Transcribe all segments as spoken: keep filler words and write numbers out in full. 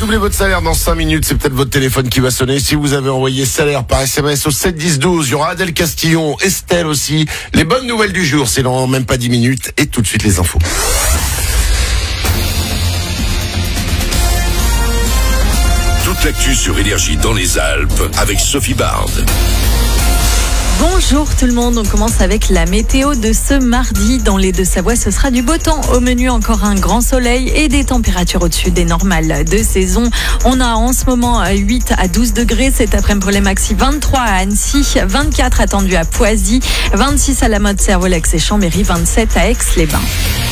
doubler votre salaire dans cinq minutes. C'est peut-être votre téléphone qui va sonner. Si vous avez envoyé salaire par S M S au sept dix douze, il y aura Adèle Castillon, Estelle aussi. Les bonnes nouvelles du jour, c'est dans même pas dix minutes. Et tout de suite les infos. Toute l'actu sur Énergie dans les Alpes avec Sophie Bard. Bonjour tout le monde, on commence avec la météo de ce mardi. Dans les Deux-Savoie, ce sera du beau temps. Au menu, encore un grand soleil et des températures au-dessus des normales de saison. On a en ce moment huit à douze degrés. Cet après-midi pour les maxi, vingt-trois à Annecy, vingt-quatre attendus à Poisy, vingt-six à la Motte, Servolex et Chambéry, vingt-sept à Aix-les-Bains.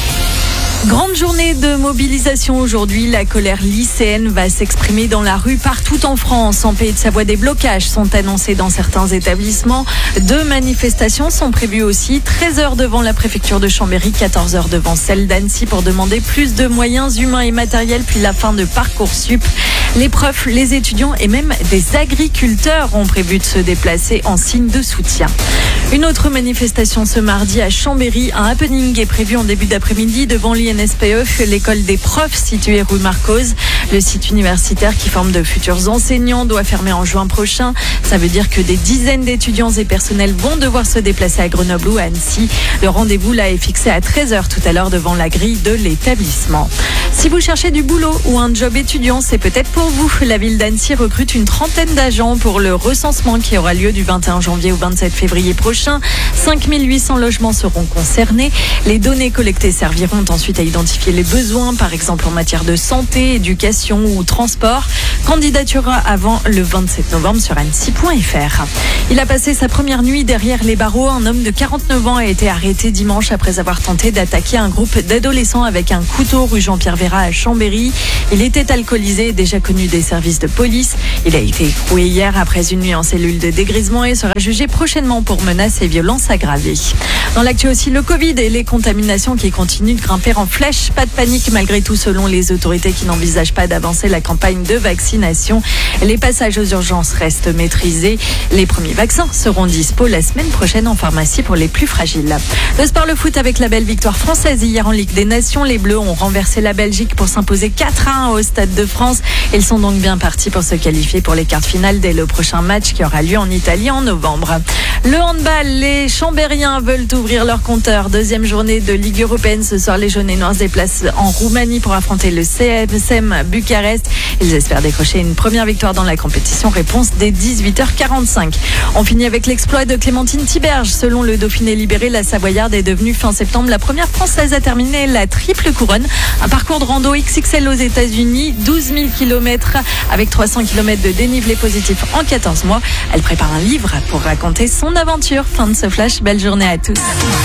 Grande journée de mobilisation aujourd'hui. La colère lycéenne va s'exprimer dans la rue partout en France. En Pays de Savoie, des blocages sont annoncés dans certains établissements. Deux manifestations sont prévues aussi. treize heures devant la préfecture de Chambéry, quatorze heures devant celle d'Annecy pour demander plus de moyens humains et matériels, puis la fin de Parcoursup. Les profs, les étudiants et même des agriculteurs ont prévu de se déplacer en signe de soutien. Une autre manifestation ce mardi à Chambéry. Un happening est prévu en début d'après-midi devant l'I N S P E, l'école des profs située rue Marcos. Le site universitaire qui forme de futurs enseignants doit fermer en juin prochain. Ça veut dire que des dizaines d'étudiants et personnels vont devoir se déplacer à Grenoble ou à Annecy. Le rendez-vous là est fixé à treize heures tout à l'heure devant la grille de l'établissement. Si vous cherchez du boulot ou un job étudiant, c'est peut-être pour vous. La ville d'Annecy recrute une trentaine d'agents pour le recensement qui aura lieu du vingt et un janvier au vingt-sept février prochain. cinq mille huit cents logements seront concernés. Les données collectées serviront ensuite à identifier les besoins, par exemple en matière de santé, éducation ou transport. Candidature avant le vingt-sept novembre sur annecy point f r. Il a passé sa première nuit derrière les barreaux. Un homme de quarante-neuf ans a été arrêté dimanche après avoir tenté d'attaquer un groupe d'adolescents avec un couteau rue Jean-Pierre Véra à Chambéry. Il était alcoolisé et déjà connu des services de police. Il a été écroué hier après une nuit en cellule de dégrisement et sera jugé prochainement pour menaces et violences aggravées. Dans l'actu aussi, le Covid et les contaminations qui continuent de grimper en flèche. Pas de panique malgré tout selon les autorités qui n'envisagent pas d'avancer la campagne de vaccination. Les passages aux urgences restent maîtrisés. Les premiers vaccins seront dispo la semaine prochaine en pharmacie pour les plus fragiles. Le sport, le foot avec la belle victoire française hier en Ligue des Nations. Les Bleus ont renversé la Belgique pour s'imposer quatre à un au Stade de France. Ils sont donc bien partis pour se qualifier pour les quarts de finale dès le prochain match qui aura lieu en Italie en novembre. Le handball, les Chambériens veulent ouvrir leur compteur. Deuxième journée de Ligue européenne. Ce soir, les jaunes et noirs se déplacent en Roumanie pour affronter le C S M Bucarest. Ils espèrent décrocher une première victoire dans la compétition. Réponse dès dix-huit heures quarante-cinq. On finit avec l'exploit de Clémentine Tiberge. Selon le Dauphiné libéré, la Savoyarde est devenue fin septembre la première Française à terminer la triple couronne. Un parcours de rando X X L aux États-Unis, douze mille kilomètres avec trois cents kilomètres de dénivelé positif en quatorze mois. Elle prépare un livre pour raconter son aventure. Fin de ce flash. Belle journée à tous.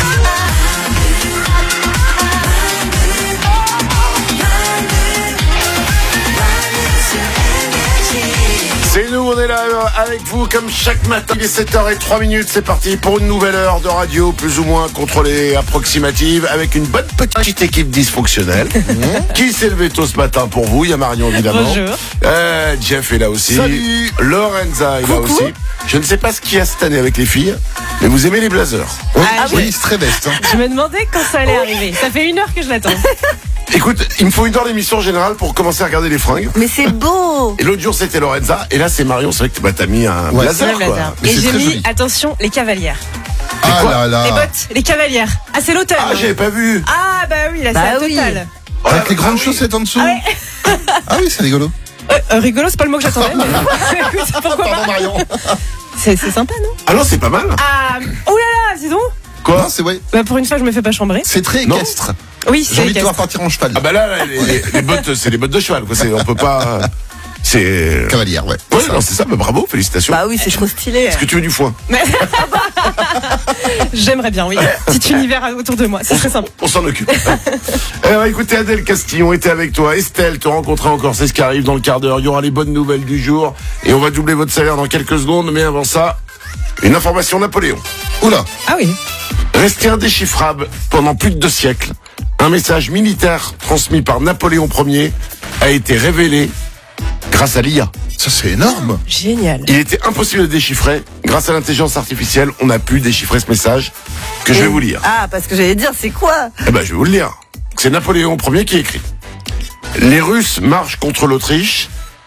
C'est nous, on est là avec vous comme chaque matin. Il est sept heures zéro trois minutes, c'est parti pour une nouvelle heure de radio plus ou moins contrôlée, approximative, avec une bonne petite équipe dysfonctionnelle. Qui s'est levé tôt ce matin pour vous? Il y a Marion évidemment. Bonjour. Euh, Jeff est là aussi. Salut. Lorenza est là Coucou. aussi. Je ne sais pas ce qu'il y a cette année avec les filles, mais vous aimez les blazers. Oui, Ah oui, oui. c'est très best. Hein. Je me demandais quand ça allait arriver. Ça fait une heure que je l'attends. Écoute, il me faut une heure d'émission en général pour commencer à regarder les fringues. Mais c'est beau. Et l'autre jour c'était Lorenza, et là c'est Marion. C'est vrai que bah, t'as mis un Ouais, blazer, C'est le quoi. blazer. Mais Et c'est j'ai très mis, joli. attention, les cavalières. Ah quoi là là. Les bottes, les cavalières. Ah, c'est l'automne. Ah, j'avais pas vu. Ah, bah oui, là, Bah c'est la oui. totale. Avec Ah, les grandes ah oui. chaussettes en dessous. Ah ouais. Ah oui, c'est rigolo. Euh, euh, rigolo, c'est pas le mot que j'attendais. Mais... Écoute, pourquoi Pardon pas. Marion. C'est c'est sympa, non? Ah non, c'est pas mal. Ah, oh là là, dis donc. Quoi? Non, c'est ouais. Bah, pour une fois, je me fais pas chambrer. C'est très Non. équestre. Oui, J'ai c'est envie de te voir équestre. partir en cheval. Ah bah là, là, les, les- les bottes, c'est les bottes de cheval, quoi. C'est, on peut pas. C'est. Cavalière, ouais. Ouais, non, c'est ça. Bah bravo, félicitations. Bah oui, c'est trop stylé. Est-ce que tu veux du foin? J'aimerais bien, oui. Petit univers autour de moi, ce serait sympa. On s'en occupe. Alors écoutez, Adèle Castillon était avec toi. Estelle te rencontrera encore, c'est ce qui arrive dans le quart d'heure. Il y aura les bonnes nouvelles du jour et on va doubler votre salaire dans quelques secondes. Mais avant ça, une information Napoléon. Oula. Ah oui. Resté indéchiffrable pendant plus de deux siècles, un message militaire transmis par Napoléon Ier a été révélé grâce à l'I A. Ça, c'est énorme. Génial. Il était impossible de déchiffrer. Grâce à l'intelligence artificielle, on a pu déchiffrer ce message que je vais vous lire. Ah, parce que j'allais dire, c'est quoi? Eh ben, je vais vous le lire. C'est Napoléon Ier qui écrit. Les Russes marchent contre l'Autriche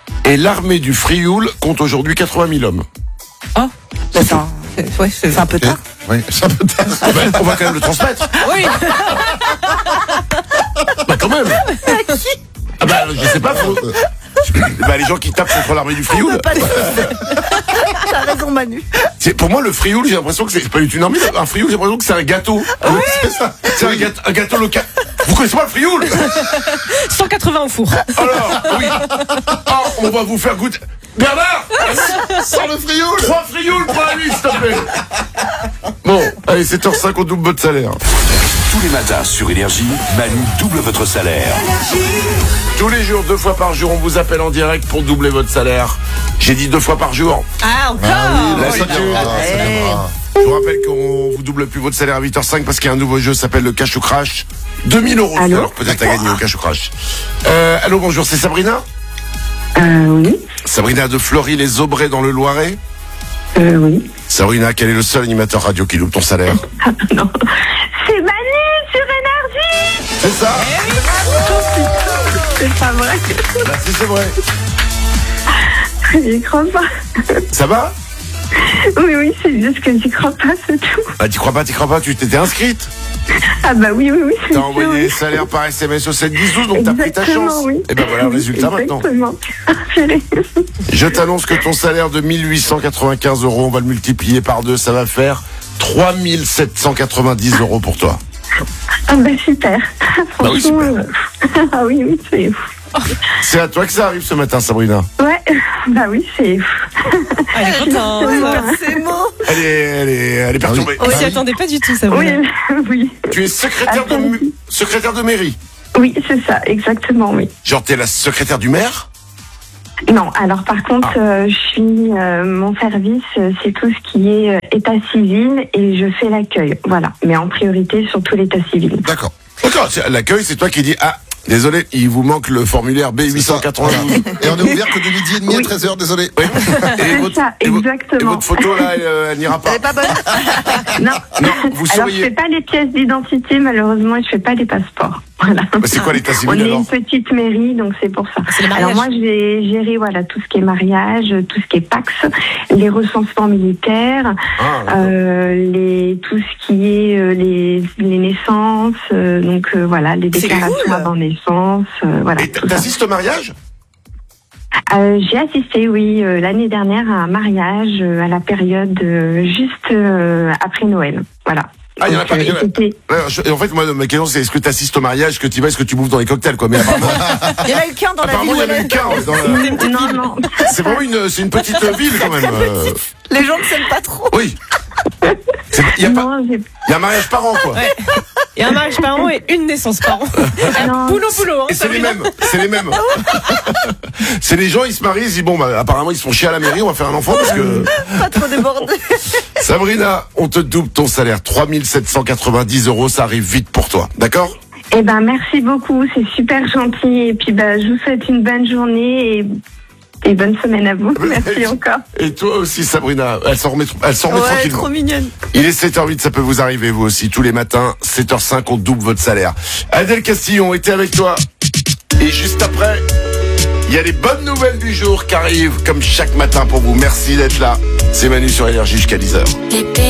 Et l'armée du Frioul compte aujourd'hui quatre-vingt mille hommes. Oh, bah, c'est un, c'est- ouais, c'est c'est un peu tard. Oui, c'est un peu tard. Ah ben, on va quand même le transmettre. Oui. Bah quand même. Ah bah je sais pas. Faut... Bah les gens qui tapent contre l'armée du Frioul. T'as raison, Manu. C'est pour moi le Frioul, j'ai l'impression que c'est c'est pas une armée. Un Frioul, j'ai l'impression que c'est un gâteau. C'est ça. C'est un gâteau, un gâteau local. Vous connaissez pas le Frioul? cent quatre-vingts au four. Alors oui. Oh, on va vous faire goûter. Bernard, Sans le Frioul. trois Frioul pour la nuit, s'il te plaît. Bon, allez, sept heures cinq, on double votre salaire. Tous les matins sur Énergie, Manu double votre salaire. Tous les jours, deux fois par jour, on vous appelle en direct pour doubler votre salaire. J'ai dit deux fois par jour. Ah, encore. Ah oui, La bah, ça solitude. viendra, ça viendra. Je vous rappelle qu'on vous double plus votre salaire à huit heures cinq parce qu'il y a un nouveau jeu qui s'appelle le Cash ou Crash. deux mille euros. Allô Alors peut-être à gagner au Cash ou Crash. Euh, allô, bonjour, c'est Sabrina? Euh, oui, Sabrina de Fleury-les-Aubrais dans le Loiret. euh, oui. Sabrina, quel est le seul animateur radio qui double ton salaire? Ah, non. C'est Manu sur Énergie. C'est ça? C'est pas vrai. Bah, si, c'est vrai. J'y crois pas. Ça va? Oui, oui, c'est juste que j'y crois pas, c'est tout. Bah, t'y crois pas, t'y crois pas, tu t'étais inscrite. Ah bah oui, oui, oui. c'est T'as sûr, envoyé oui. les salaires par S M S au sept dix douze, donc t'as pris ta Exactement, chance. oui. Et ben voilà le résultat maintenant. Exactement. Purée. Je t'annonce que ton salaire de mille huit cent quatre-vingt-quinze euros, on va le multiplier par deux, ça va faire trois mille sept cent quatre-vingt-dix euros pour toi. Ah bah super. Bah oui, Franchement, super. euh, ah oui, oui, c'est C'est à toi que ça arrive ce matin, Sabrina. ouais, bah oui, c'est Elle est contente. c'est beau. Elle est, elle est, elle est perturbée. On s'y attendait pas du tout, ça. Oui, oui. Tu es secrétaire de, mu- secrétaire de mairie. Oui, c'est ça, exactement, oui. Genre, t'es la secrétaire du maire? Non, alors par contre, Ah. euh, je suis euh, mon service, euh, c'est tout ce qui est euh, état civil et je fais l'accueil, voilà. Mais en priorité surtout l'état civil. D'accord. D'accord, c'est- l'accueil, c'est toi qui dis, ah, désolé, il vous manque le formulaire B huit cent quatre-vingt-douze. Et on est ouvert que de midi et demi à Oui. treize heures, désolé. Oui. Et C'est votre, ça, et vo- exactement. et votre photo, là, elle, euh, elle n'ira pas. Non, Non, vous alors je souriez. fais pas les pièces d'identité, malheureusement, et je fais pas les passeports. Voilà. Bah, c'est quoi l'état On civil est alors? une petite mairie, donc c'est pour ça. C'est le mariage. Alors moi, j'ai géré voilà tout ce qui est mariage, tout ce qui est Pax, les recensements militaires, Ah, d'accord. euh, les tout ce qui est euh, les, les naissances, euh, donc euh, voilà les C'est déclarations cool. avant naissance, euh, voilà. Et tout ça. t'assistes au mariage? Euh, j'ai assisté, oui, euh, l'année dernière à un mariage euh, à la période euh, juste euh, après Noël, voilà. Ah, il y en a Donc, pas, euh, il y en a- c'était- Ouais, je- et en fait, moi, ma question, c'est est-ce que tu assistes au mariage, est-ce que tu vas, est-ce que tu bouffes dans les cocktails, quoi. Mais apparemment, Il y en a eu qu'un dans la apparemment, ville il y où elle avait est. une quart, ouais, dans la- Non, non. C'est vraiment une, c'est une petite ville, quand même. euh. Les gens ne s'aiment pas trop. Oui. C'est- Il y a pas, Non, j'ai- il y a un mariage par an, quoi. Ouais. Il y a un mariage par an et une naissance par an. Non. Boulot, boulot. Hein, Et c'est les Sabrina. mêmes, c'est les mêmes. C'est les gens, ils se marient, ils se disent, bon, bah, apparemment, ils se font chier à la mairie, on va faire un enfant, parce que... Pas trop débordé. Sabrina, on te double ton salaire, trois mille sept cent quatre-vingt-dix euros, ça arrive vite pour toi, d'accord? Eh ben, merci beaucoup, c'est super gentil. Et puis, bah, je vous souhaite une bonne journée et, et bonne semaine à vous. Merci encore. Et toi aussi, Sabrina, elle s'en remet, elle s'en remet tranquillement. mignonne. Il est sept heures huit, ça peut vous arriver, vous aussi, tous les matins, sept heures cinq, on double votre salaire. Adèle Castillon était avec toi. Et juste après, il y a les bonnes nouvelles du jour qui arrivent, comme chaque matin pour vous. Merci d'être là. C'est Manu sur Énergie jusqu'à dix heures.